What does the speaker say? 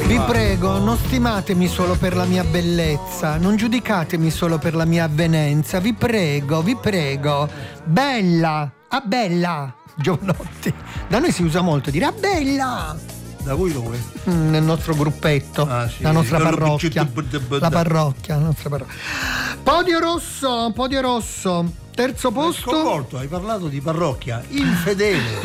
Vi prego, non stimatemi solo per la mia bellezza, non giudicatemi solo per la mia avvenenza, vi prego, vi prego. Bella, a bella, Giovanotti. Da noi si usa molto dire a bella. Da voi dove? Nel nostro gruppetto, Sì. la nostra parrocchia. La parrocchia, la nostra parrocchia. Podio rosso, terzo posto. Sconvolto, hai parlato di parrocchia infedele.